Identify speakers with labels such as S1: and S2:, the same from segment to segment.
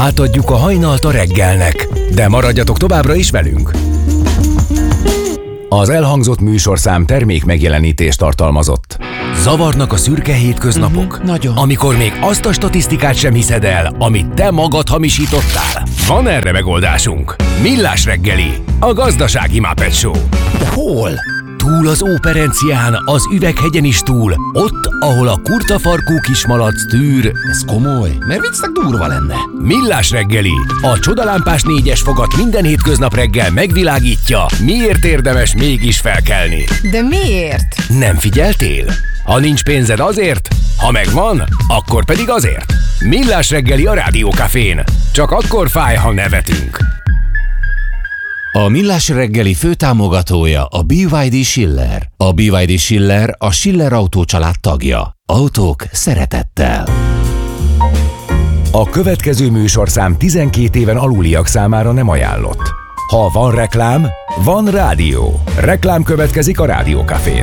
S1: Átadjuk a hajnalt a reggelnek, de maradjatok továbbra is velünk. Az elhangzott műsorszám termék megjelenítést tartalmazott. Zavarnak a szürke hétköznapok?
S2: Nagyon.
S1: Amikor még azt a statisztikát sem hiszed el, amit te magad hamisítottál? Van erre megoldásunk. Millás reggeli, a gazdasági Muppet Show.
S2: De hol?
S1: Túl az Óperencián, az Üveghegyen is túl, ott, ahol a kurtafarkú kismalac tűr.
S2: Ez komoly, mert viccnek durva lenne.
S1: Millás reggeli, a csodalámpás 4-es fogat minden hétköznap reggel megvilágítja, miért érdemes mégis felkelni.
S3: De miért?
S1: Nem figyeltél? Ha nincs pénzed azért, ha megvan, akkor pedig azért. Millás reggeli a Rádió Cafén. Csak akkor fáj, ha nevetünk.
S2: A Millás reggeli főtámogatója a BYD Schiller. A BYD Schiller a Schiller Autó család tagja. Autók szeretettel.
S1: A következő műsorszám 12 éven aluliak számára nem ajánlott. Ha van reklám, van rádió. Reklám következik a Rádió Cafén.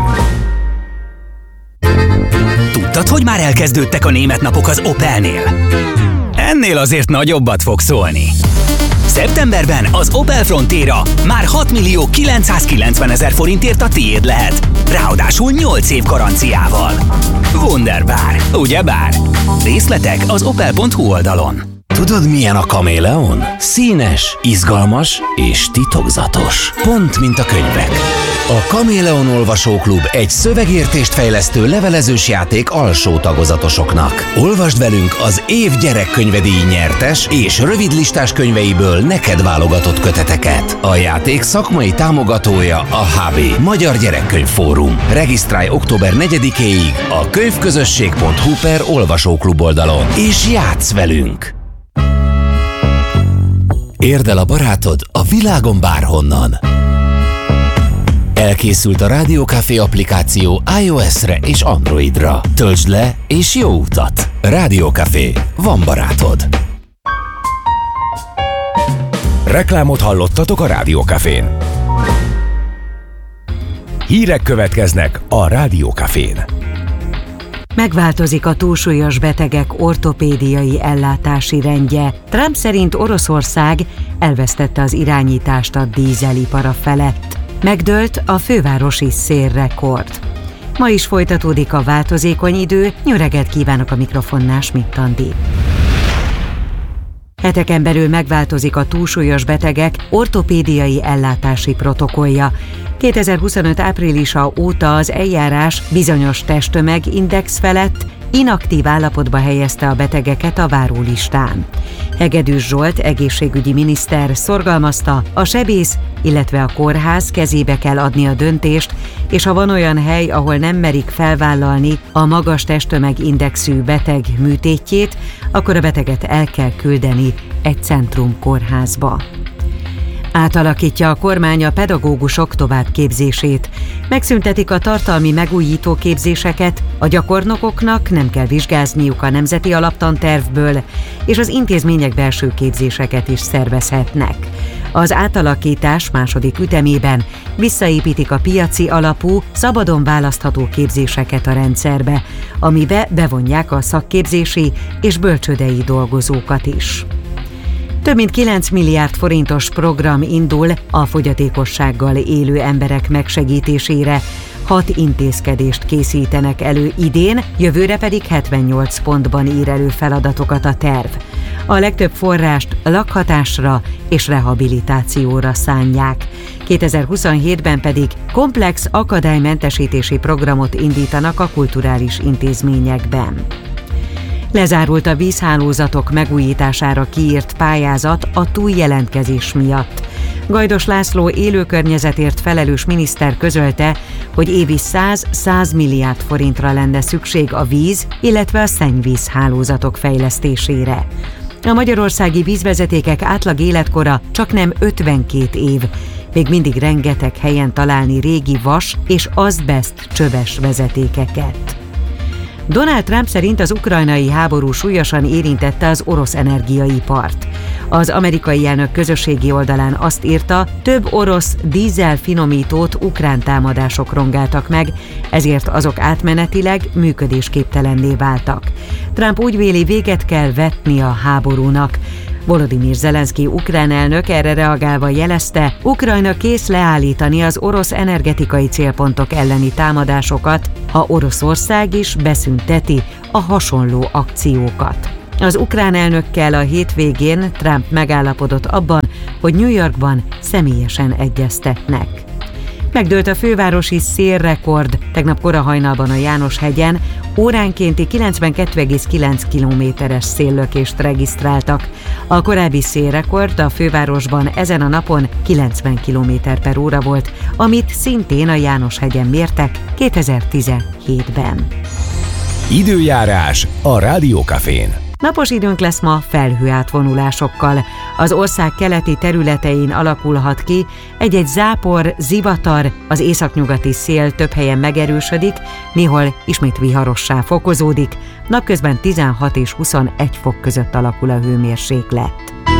S4: Tudtad, hogy már elkezdődtek a német napok az Opelnél? Ennél azért nagyobbat fog szólni. Szeptemberben az Opel Frontera már 6.990.000 forintért a tiéd lehet. Ráadásul 8 év garanciával. Wunderbar, ugyebár? Részletek az opel.hu oldalon.
S2: Tudod, milyen a kaméleon? Színes, izgalmas és titokzatos. Pont, mint a könyvek. A Kaméleon Olvasóklub egy szövegértést fejlesztő levelezős játék alsó tagozatosoknak. Olvasd velünk az év gyerekkönyvedíj nyertes és rövidlistás könyveiből neked válogatott köteteket. A játék szakmai támogatója a HB, Magyar Gyerekkönyvfórum. Regisztrálj október 4-éig a könyvközösség.hu/olvasóklub oldalon, és játsz velünk! Érd el a barátod a világon bárhonnan. Elkészült a Rádió Café applikáció iOS-re és Androidra. Töltsd le és jó utat! Rádió Café. Van barátod.
S1: Reklámot hallottatok a Rádió Cafén. Hírek következnek a Rádió Cafén.
S5: Megváltozik a túlsúlyos betegek ortopédiai ellátási rendje. Trump szerint Oroszország elvesztette az irányítást a dízelipara felett. Megdőlt a fővárosi szélrekord. Ma is folytatódik a változékony idő, jó reggelt kívánok, a mikrofonnál Schmidt Andi. Heteken belül megváltozik a túlsúlyos betegek ortopédiai ellátási protokollja. 2025 áprilisa óta az eljárás bizonyos testtömegindex felett inaktív állapotba helyezte a betegeket a várólistán. Hegedűs Zsolt egészségügyi miniszter szorgalmazta, a sebész, illetve a kórház kezébe kell adni a döntést, és ha van olyan hely, ahol nem merik felvállalni a magas testtömegindexű beteg műtétjét, akkor a beteget el kell küldeni egy centrumkórházba. Átalakítja a kormány a pedagógusok továbbképzését. Megszüntetik a tartalmi megújító képzéseket, a gyakornokoknak nem kell vizsgázniuk a nemzeti alaptantervből, és az intézmények belső képzéseket is szervezhetnek. Az átalakítás második ütemében visszaépítik a piaci alapú, szabadon választható képzéseket a rendszerbe, amibe bevonják a szakképzési és bölcsődei dolgozókat is. Több mint 9 milliárd forintos program indul a fogyatékossággal élő emberek megsegítésére. 6 intézkedést készítenek elő idén, jövőre pedig 78 pontban ír elő feladatokat a terv. A legtöbb forrást lakhatásra és rehabilitációra szánják. 2027-ben pedig komplex akadálymentesítési programot indítanak a kulturális intézményekben. Lezárult a vízhálózatok megújítására kiírt pályázat a túljelentkezés miatt. Gajdos László élőkörnyezetért felelős miniszter közölte, hogy évi 100 milliárd forintra lenne szükség a víz, illetve a szennyvízhálózatok fejlesztésére. A magyarországi vízvezetékek átlag életkora csaknem 52 év. Még mindig rengeteg helyen találni régi vas és azbest csöves vezetékeket. Donald Trump szerint az ukrajnai háború súlyosan érintette az orosz energiaipart. Az amerikai elnök közösségi oldalán azt írta, több orosz dízelfinomítót ukrán támadások rongáltak meg, ezért azok átmenetileg működésképtelenné váltak. Trump úgy véli, véget kell vetni a háborúnak. Volodymyr Zelenszky ukrán elnök erre reagálva jelezte, Ukrajna kész leállítani az orosz energetikai célpontok elleni támadásokat, ha Oroszország is beszünteti a hasonló akciókat. Az ukrán elnökkel a hétvégén Trump megállapodott abban, hogy New Yorkban személyesen egyeztetnek. Megdőlt a fővárosi szélrekord, tegnap korahajnalban a János-hegyen óránkénti 92,9 km-es széllökést regisztráltak. A korábbi szélrekord a fővárosban ezen a napon 90 km/óra volt, amit szintén a János-hegyen mértek 2017-ben.
S1: Időjárás a Rádió Cafén.
S5: Napos időnk lesz ma felhőátvonulásokkal. Az ország keleti területein alakulhat ki egy-egy zápor, zivatar, az északnyugati szél több helyen megerősödik, néhol ismét viharossá fokozódik, napközben 16 és 21 fok között alakul a hőmérséklet.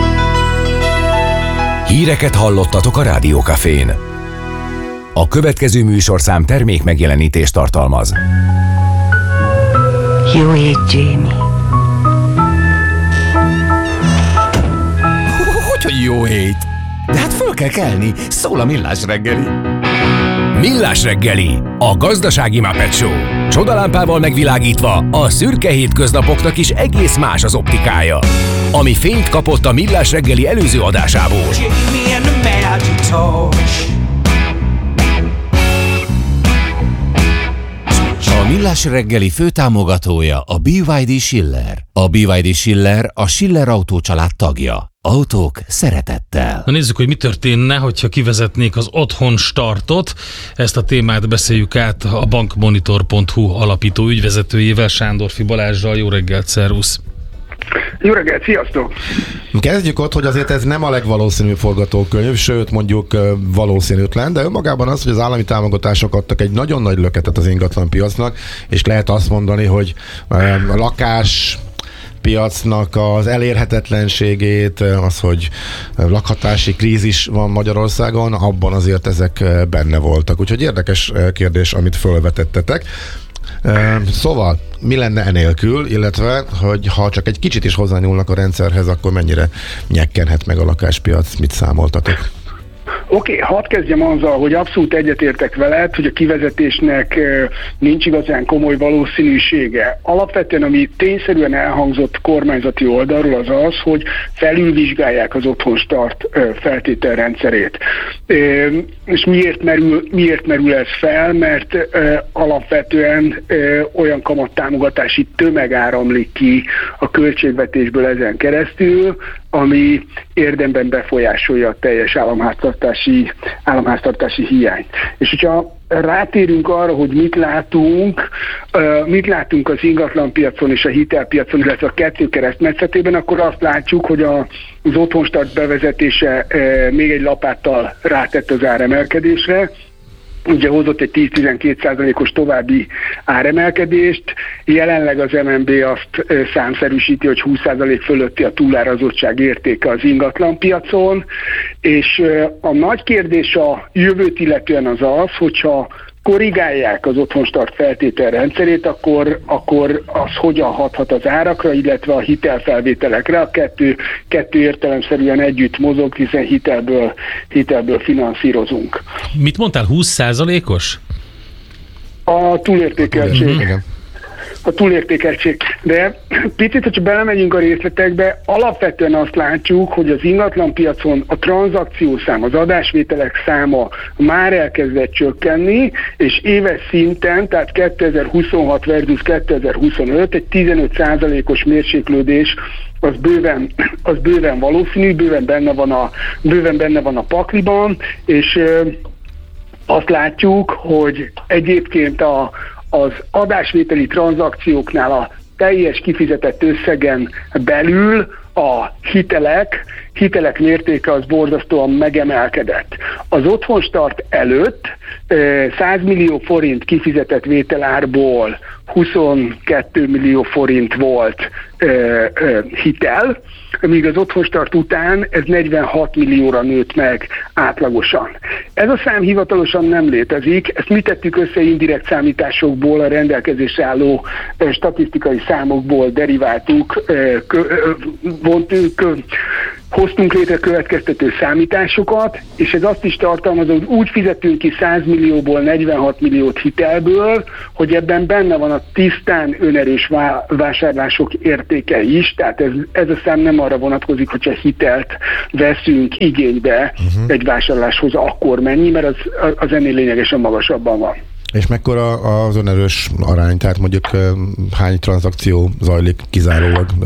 S1: Híreket hallottatok a Rádió Cafén. A következő műsorszám termék megjelenítést tartalmaz.
S5: Jó hét, Jamie.
S2: Hogy jó hét! De hát föl kell kelni, szól a Millás reggeli.
S1: Millás reggeli, a gazdasági Muppet Show. Csodalámpával megvilágítva a szürke hétköznapoknak is egész más az optikája. Ami fényt kapott a Millás reggeli előző adásából.
S2: A Millás reggeli főtámogatója a BYD Schiller. A BYD Schiller a Schiller Autó család tagja. Autók szeretettel.
S3: Na nézzük, hogy mi történne, hogyha kivezetnék az otthon startot. Ezt a témát beszéljük át a bankmonitor.hu alapító ügyvezetőjével, Sándorfi Balázssal. Jó reggelt, szervusz!
S6: Jó reggelt, sziasztok!
S7: Kezdjük ott, hogy azért ez nem a legvalószínűbb forgatókönyv, sőt mondjuk valószínűtlen, de önmagában az, hogy az állami támogatások adtak egy nagyon nagy löketet az ingatlan piacnak, és lehet azt mondani, hogy a lakás piacnak az elérhetetlenségét, az, hogy lakhatási krízis van Magyarországon, abban azért ezek benne voltak. Úgyhogy érdekes kérdés, amit fölvetettetek. Szóval, mi lenne enélkül, illetve, hogy ha csak egy kicsit is hozzányúlnak a rendszerhez, akkor mennyire nyekkenhet meg a lakáspiac, mit számoltatok?
S6: Oké, hadd kezdjem azzal, hogy abszolút egyetértek veled, hogy a kivezetésnek nincs igazán komoly valószínűsége. Alapvetően, ami tényszerűen elhangzott kormányzati oldalról, az az, hogy felülvizsgálják az otthonstart feltételrendszerét. És miért merül ez fel? Mert alapvetően olyan kamattámogatási tömeg áramlik ki a költségvetésből ezen keresztül, ami érdemben befolyásolja a teljes államháztartási hiányt. És hogyha rátérünk arra, hogy mit látunk az ingatlanpiacon és a hitelpiacon, illetve a kettő keresztmetszetében, akkor azt látjuk, hogy az otthonstart bevezetése még egy lapáttal rátett az áremelkedésre. Ugye hozott egy 10-12%-os további áremelkedést, jelenleg az MNB azt számszerűsíti, hogy 20% fölötti a túlárazottság értéke az ingatlanpiacon, és a nagy kérdés a jövőt illetően az, hogyha korrigálják az otthonstart feltételrendszerét, akkor az hogyan hathat az árakra, illetve a hitelfelvételekre. A kettő értelemszerűen együtt mozog, hiszen hitelből finanszírozunk.
S3: Mit mondtál, 20%-os?
S6: A túlértékeltség. A túlértékeltség. De picit, hogyha belemegyünk a részletekbe, alapvetően azt látjuk, hogy az ingatlanpiacon a tranzakciószám, az adásvételek száma már elkezdett csökkenni, és éves szinten, tehát 2026 versus 2025 egy 15%-os mérséklődés az bőven valószínű, bőven benne van a pakliban, és azt látjuk, hogy egyébként az adásvételi tranzakcióknál a teljes kifizetett összegen belül a hitelek mértéke az borzasztóan megemelkedett. Az otthonstart előtt 100 millió forint kifizetett vételárból 22 millió forint volt hitel, míg az otthonstart után ez 46 millióra nőtt meg átlagosan. Ez a szám hivatalosan nem létezik, ezt mi tettük össze indirekt számításokból, a rendelkezésre álló statisztikai számokból deriváltuk, hoztunk létre következtető számításokat, és ez azt is tartalmaz, hogy úgy fizetünk ki 100 millióból 46 milliót hitelből, hogy ebben benne van a tisztán önerős vásárlások értéke is, tehát ez a szám nem arra vonatkozik, hogyha hitelt veszünk igénybe egy vásárláshoz, akkor mennyi, mert az ennél lényegesen magasabban van.
S7: És mekkora az önerős arány, tehát mondjuk hány tranzakció zajlik kizárólag